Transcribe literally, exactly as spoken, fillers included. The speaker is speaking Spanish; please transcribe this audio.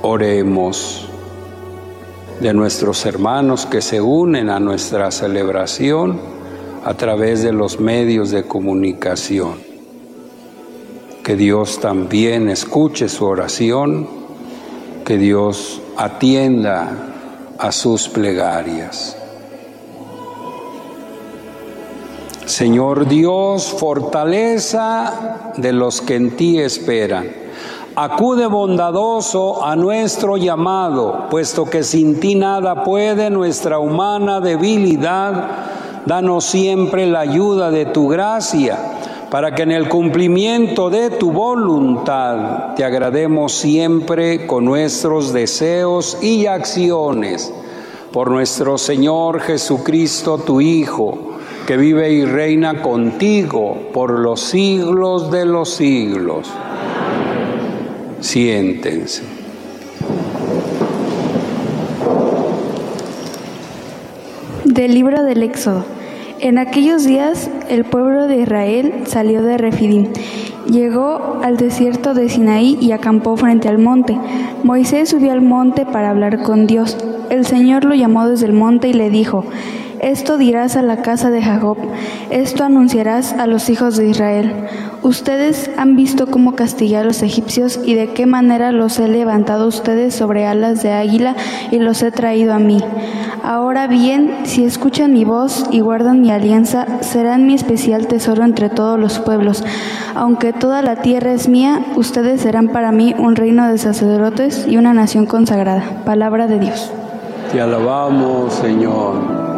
Oremos de nuestros hermanos que se unen a nuestra celebración a través de los medios de comunicación. Que Dios también escuche su oración, que Dios atienda a sus plegarias. Señor Dios, fortaleza de los que en ti esperan, acude bondadoso a nuestro llamado, puesto que sin ti nada puede nuestra humana debilidad. Danos siempre la ayuda de tu gracia, para que en el cumplimiento de tu voluntad te agrademos siempre con nuestros deseos y acciones. Por nuestro Señor Jesucristo, tu Hijo, que vive y reina contigo por los siglos de los siglos. Siéntense. Del libro del Éxodo. En aquellos días el pueblo de Israel salió de Refidim, llegó al desierto de Sinaí y acampó frente al monte. Moisés subió al monte para hablar con Dios. El Señor lo llamó desde el monte y le dijo: Esto dirás a la casa de Jacob, esto anunciarás a los hijos de Israel. Ustedes han visto cómo castigué a los egipcios y de qué manera los he levantado ustedes sobre alas de águila y los he traído a mí. Ahora bien, si escuchan mi voz y guardan mi alianza, serán mi especial tesoro entre todos los pueblos. Aunque toda la tierra es mía, ustedes serán para mí un reino de sacerdotes y una nación consagrada. Palabra de Dios. Te alabamos, Señor.